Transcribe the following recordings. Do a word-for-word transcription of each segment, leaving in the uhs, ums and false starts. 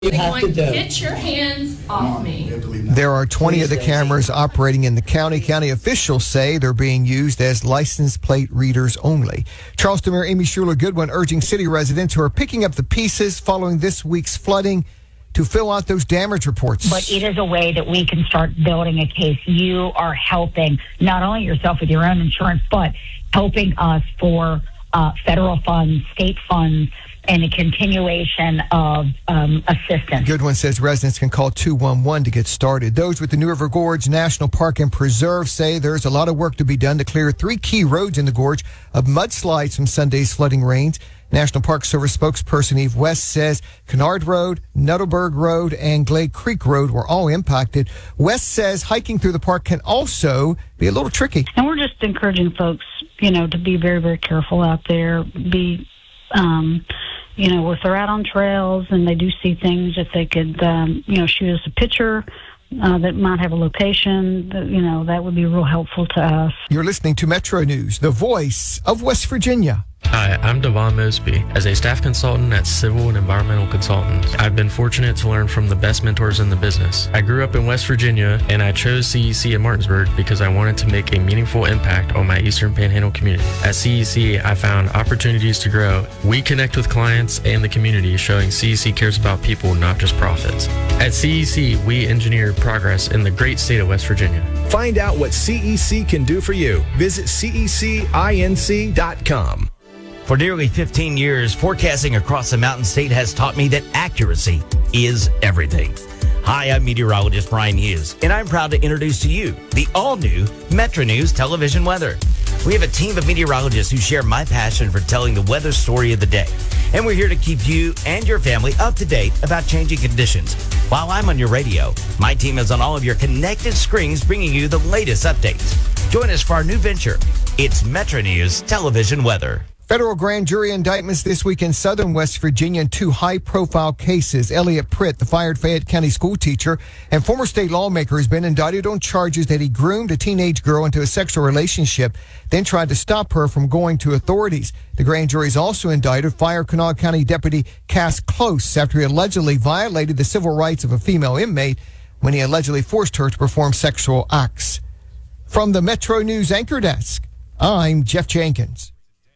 You have to do. Get your hands off me. There are twenty of the cameras operating in the county. County officials say they're being used as license plate readers only. Charleston Mayor Amy Schuler Goodwin urging city residents who are picking up the pieces following this week's flooding to fill out those damage reports. But it is a way that we can start building a case. You are helping not only yourself with your own insurance, but helping us for uh, federal funds, state funds, and a continuation of um, assistance. Goodwin says residents can call two one one to get started. Those with the New River Gorge National Park and Preserve say there's a lot of work to be done to clear three key roads in the gorge of mudslides from Sunday's flooding rains. National Park Service spokesperson Eve West says Kennard Road, Nuttleberg Road, and Glade Creek Road were all impacted. West says hiking through the park can also be a little tricky. And we're just encouraging folks, you know, to be very, very careful out there. Be, um, you know, if they're out on trails and they do see things, if they could, um, you know, shoot us a picture uh, that might have a location, that, you know, that would be real helpful to us. You're listening to Metro News, the voice of West Virginia. Hi, I'm Devon Mosby. As a staff consultant at Civil and Environmental Consultants, I've been fortunate to learn from the best mentors in the business. I grew up in West Virginia, and I chose C E C in Martinsburg because I wanted to make a meaningful impact on my Eastern Panhandle community. At C E C, I found opportunities to grow. We connect with clients and the community, showing C E C cares about people, not just profits. At C E C, we engineer progress in the great state of West Virginia. Find out what C E C can do for you. Visit C E C inc dot com. For nearly fifteen years, forecasting across the Mountain State has taught me that accuracy is everything. Hi, I'm meteorologist Brian Hughes, and I'm proud to introduce to you the all-new Metro News television weather. We have a team of meteorologists who share my passion for telling the weather story of the day. And we're here to keep you and your family up to date about changing conditions. While I'm on your radio, my team is on all of your connected screens bringing you the latest updates. Join us for our new venture. It's Metro News television weather. Federal grand jury indictments this week in southern West Virginia in two high-profile cases. Elliot Pritt, the fired Fayette County school teacher and former state lawmaker, has been indicted on charges that he groomed a teenage girl into a sexual relationship, then tried to stop her from going to authorities. The grand jury's also indicted Fire Kanawha County Deputy Cass Close after he allegedly violated the civil rights of a female inmate when he allegedly forced her to perform sexual acts. From the Metro News Anchor Desk, I'm Jeff Jenkins.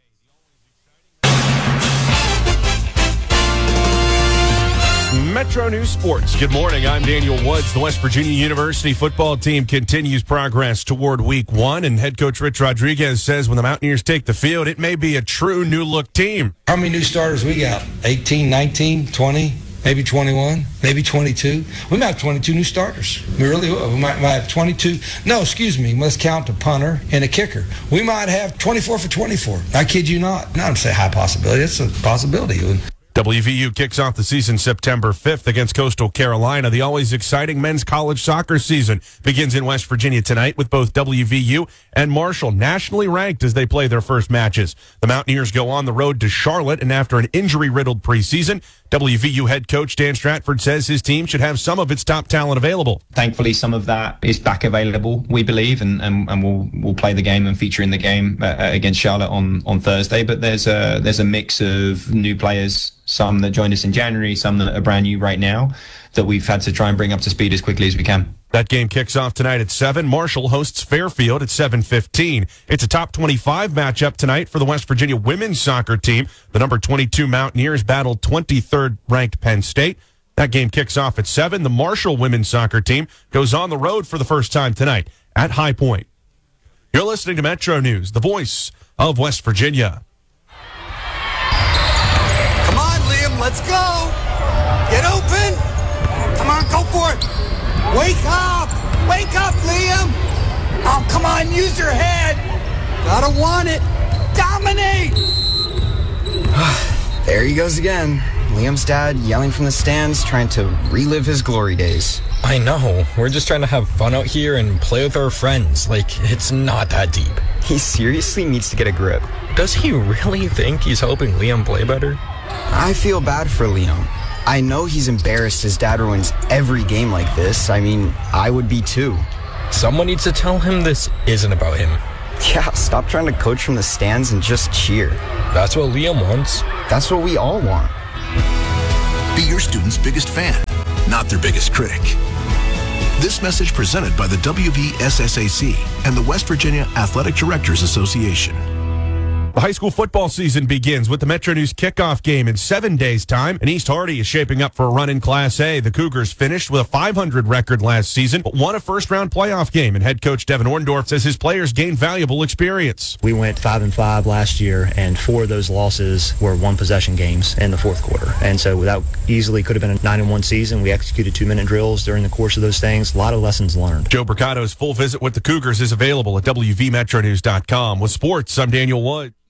Metro News Sports. Good morning. I'm Daniel Woods. The West Virginia University football team continues progress toward week one, and head coach Rich Rodriguez says when the Mountaineers take the field, it may be a true new-look team. How many new starters we got? eighteen, nineteen, twenty, maybe twenty-one, maybe twenty-two. We might have twenty-two new starters. We really will. We might, might have twenty-two. No, excuse me. Let's count a punter and a kicker. We might have twenty-four for twenty-four. I kid you not. Not to say high possibility. It's a possibility. W V U kicks off the season September fifth against Coastal Carolina. The always exciting men's college soccer season begins in West Virginia tonight with both W V U and Marshall nationally ranked as they play their first matches. The Mountaineers go on the road to Charlotte, and after an injury-riddled preseason, W V U head coach Dan Stratford says his team should have some of its top talent available. Thankfully, some of that is back available, we believe, and, and, and we'll we'll play the game and feature in the game uh, against Charlotte on, on Thursday. But there's a there's a mix of new players, some that joined us in January, some that are brand new right now, that we've had to try and bring up to speed as quickly as we can. That game kicks off tonight at seven. Marshall hosts Fairfield at seven fifteen. It's a top twenty-five matchup tonight for the West Virginia women's soccer team. The number twenty-two Mountaineers battle twenty-third ranked Penn State. That game kicks off at seven. The Marshall women's soccer team goes on the road for the first time tonight at High Point. You're listening to Metro News, the voice of West Virginia. Come on, Liam, let's go. Get open. Come on, go for it. Wake up! Wake up, Liam! Oh, come on, use your head! Gotta want it! Dominate! There he goes again. Liam's dad yelling from the stands, trying to relive his glory days. I know. We're just trying to have fun out here and play with our friends. Like, it's not that deep. He seriously needs to get a grip. Does he really think he's helping Liam play better? I feel bad for Liam. I know he's embarrassed his dad ruins every game like this. I mean, I would be too. Someone needs to tell him this isn't about him. Yeah, stop trying to coach from the stands and just cheer. That's what Liam wants. That's what we all want. Be your student's biggest fan, not their biggest critic. This message presented by the W V S S A C and the West Virginia Athletic Directors Association. The high school football season begins with the Metro News kickoff game in seven days' time, and East Hardy is shaping up for a run in Class A. The Cougars finished with a five hundred record last season, but won a first-round playoff game, and head coach Devin Orndorff says his players gained valuable experience. We went five and five last year, and four of those losses were one-possession games in the fourth quarter. And so that easily could have been a nine and one season. We executed two-minute drills during the course of those things. A lot of lessons learned. Joe Bricato's full visit with the Cougars is available at W V Metro News dot com. With sports, I'm Daniel Wood.